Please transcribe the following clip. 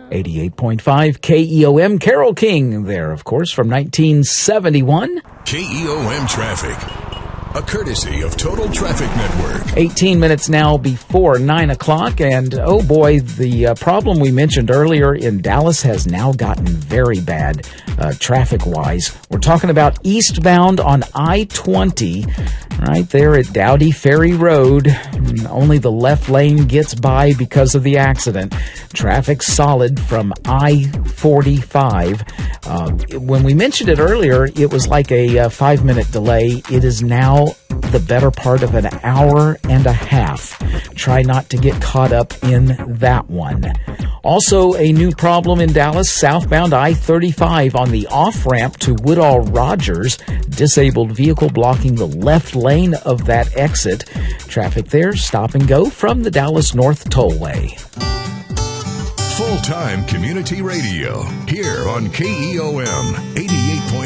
88.5 KEOM. Carole King there, of course, from 1971. KEOM Traffic. A courtesy of Total Traffic Network. 18 minutes now before 9 o'clock, and oh boy, the problem we mentioned earlier in Dallas has now gotten very bad traffic-wise. We're talking about eastbound on I-20, right there at Dowdy Ferry Road. Only the left lane gets by because of the accident. Traffic solid from I-45. When we mentioned it earlier, it was like a 5-minute delay. It is now the better part of an hour and a half. Try not to get caught up in that one. Also, a new problem in Dallas, southbound I-35 on the off-ramp to Woodall-Rogers. Disabled vehicle blocking the left lane of that exit. Traffic there, stop and go from the Dallas North Tollway. Full-time community radio here on KEOM 88.5.